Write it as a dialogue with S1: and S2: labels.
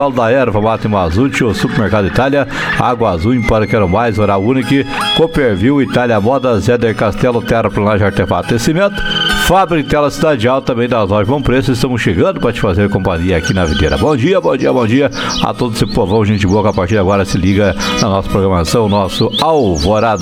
S1: Da Erva Mate Mazucci, o Supermercado Itália, Água Azul, Empório Quero Mais, Oral Unique, Cooperville, Itália Modas, Éder Castelo, Terraplanagem, Artefato Tecimento, Fábrica Tela Cidade Alta, também das lojas Bom Preço. Estamos chegando para te fazer companhia aqui na videira. Bom dia a todo esse povão, gente boa, que a partir de agora se liga na nossa programação, nosso Alvorada.